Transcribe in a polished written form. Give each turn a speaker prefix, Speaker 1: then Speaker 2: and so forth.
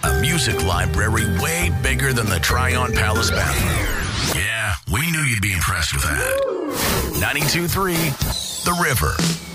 Speaker 1: A music library way bigger than the Tryon Palace bathroom. Yeah, we knew you'd be impressed with that. 92.3 The River.